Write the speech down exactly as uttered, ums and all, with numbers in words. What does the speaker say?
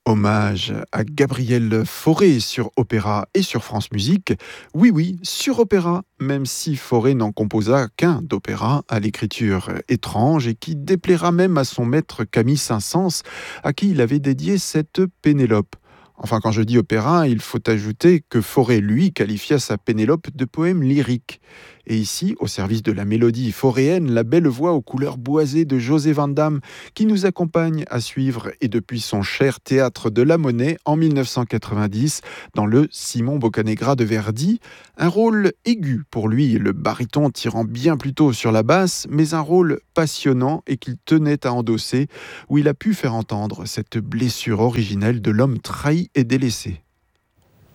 Hommage à Gabriel Fauré sur Opéra et sur France Musique. Oui, oui, sur Opéra, même si Fauré n'en composa qu'un d'opéra à l'écriture étrange et qui déplaira même à son maître Camille Saint-Saëns, à qui il avait dédié cette Pénélope. Enfin, quand je dis opéra, il faut ajouter que Fauré, lui, qualifia sa Pénélope de poème lyrique. Et ici, au service de la mélodie fauréenne, la belle voix aux couleurs boisées de José Van Damme, qui nous accompagne à suivre et depuis son cher théâtre de la Monnaie en mille neuf cent quatre-vingt-dix dans le Simon Boccanegra de Verdi. Un rôle aigu pour lui, le baryton tirant bien plus tôt sur la basse, mais un rôle passionnant et qu'il tenait à endosser, où il a pu faire entendre cette blessure originelle de l'homme trahi et délaissé.